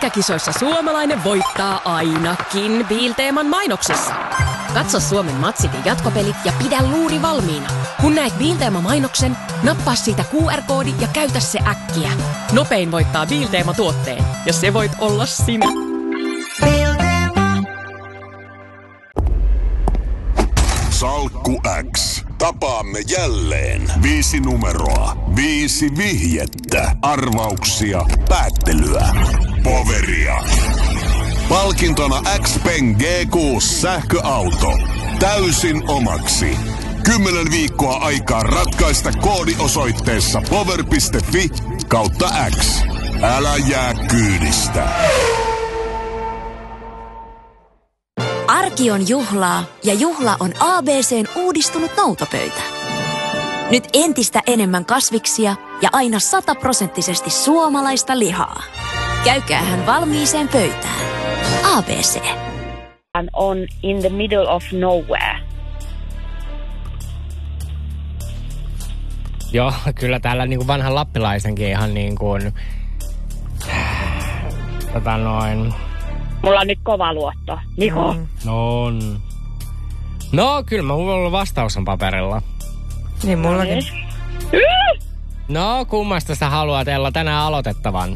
Lätkäkisoissa suomalainen voittaa ainakin Biilteeman mainoksessa. Katso Suomen matsit ja jatkopelit ja pidä luuri valmiina. Kun näet Biilteema-mainoksen, nappaa siitä QR-koodi ja käytä se äkkiä. Nopein voittaa Biilteema-tuotteen, ja se voit olla sinä. Salkku X. Tapaamme jälleen. 5 numeroa. 5 vihjettä. Arvauksia. Päättelyä. Poveria. Palkintona X-Pen G6 sähköauto. Täysin omaksi. 10 viikkoa aikaa ratkaista koodi osoitteessa power.fi/X. Älä jää kyydistä. Arki on juhlaa ja juhla on ABC:n uudistunut noutopöytä. Nyt entistä enemmän kasviksia ja aina 100% suomalaista lihaa. Käykäähän valmiiseen pöytään. ABC. On in the middle of nowhere. Joo, kyllä täällä niinku vanhan lappilaisenkin ihan niin kuin Mulla on nyt kova luotto. Niko. No, kyllä mulla vastaus on paperilla. Niin mullakin. No, kummasta sä haluat, Ella, tänään aloitettavan?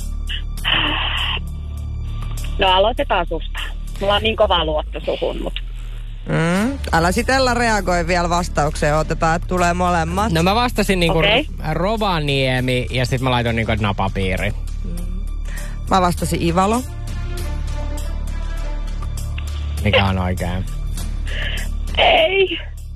No, aloitetaan susta. Mulla on niin kova luotto suhun, mut. Älä sit Ella reagoi vielä vastaukseen, otetaan, että tulee molemmat. No mä vastasin niinku Rovaniemi ja sit mä laitoin niinku napapiiri. Mä vastasin Ivalo. Mikä on oikein? Ei.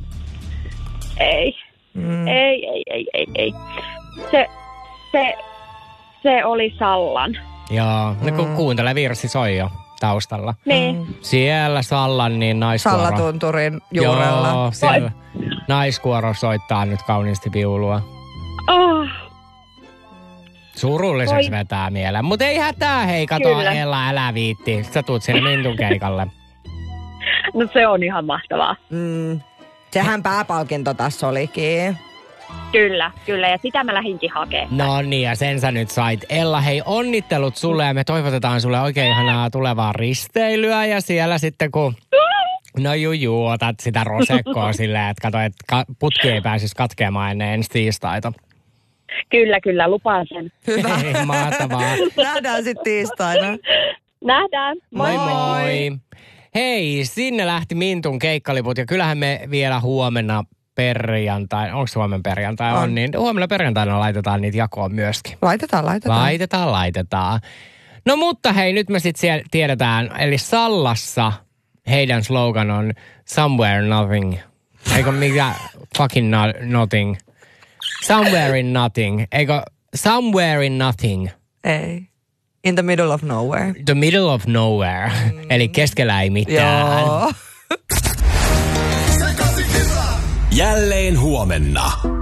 Se oli Sallan. Joo, no kuuntele, virsi soi jo taustalla. Niin. Siellä Sallan niin naiskuoro. Sallatunturin juurella. Joo, siellä naiskuoro soittaa nyt kauniisti viulua. Oh. Surulliseksi vetää mieleen. Mutta ei hätää, hei, kato Ella, älä viitti. Sä tuut sinne Mintun keikalle. No se on ihan mahtavaa. Sehän pääpalkinto tässä olikin. Kyllä. Ja sitä mä lähdinkin hakemaan. No niin, ja sen sä nyt sait. Ella, hei, onnittelut sulle ja me toivotetaan sulle oikein ihanaa tulevaa risteilyä. Ja siellä sitten kun... No otat sitä rosekkoa silleen, että kato, että putki ei pääsisi katkeamaan ennen ensi tiistaita. Kyllä, lupaan sen. Hyvä. Hei, mahtavaa. Nähdään sitten tiistaina. Nähdään. Moi. Hei, sinne lähti Mintun keikkaliput ja kyllähän me vielä huomenna onko se huomenna perjantai? On. Niin huomenna perjantaina laitetaan niitä jakoon myöskin. Laitetaan. No mutta hei, nyt me sitten tiedetään, eli Sallassa heidän slogan on Somewhere Nothing. Eikö mikä fucking nothing? Somewhere in nothing. Eikö somewhere in nothing? Ei. In the middle of nowhere. The middle of nowhere. Eli keskellä ei mitään. Joo. Jälleen huomenna.